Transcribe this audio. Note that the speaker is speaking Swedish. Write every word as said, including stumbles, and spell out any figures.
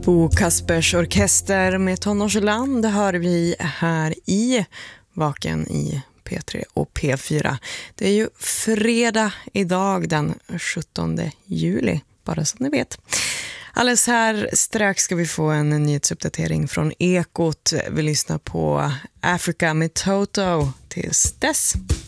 Bo Kaspers orkester med Tonårsland hör vi här i Vaken i P tre och P fyra. Det är ju fredag idag den sjuttonde juli, bara så att ni vet. Alldeles här strax ska vi få en nyhetsuppdatering från Ekot. Vi lyssnar på Africa med Toto tills dess.